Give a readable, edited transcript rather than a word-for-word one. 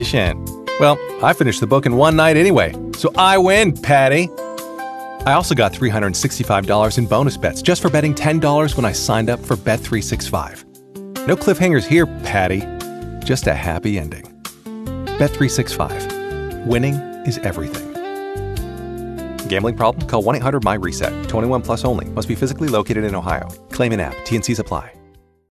Well, I finished the book in one night anyway, so I win, Patty. I also got $365 in bonus bets just for betting $10 when I signed up for Bet365. No cliffhangers here, Patty. Just a happy ending. Bet365. Winning is everything. Gambling problem? Call 1-800-MY-RESET. 21 plus only. Must be physically located in Ohio. Claim in app. T&Cs apply.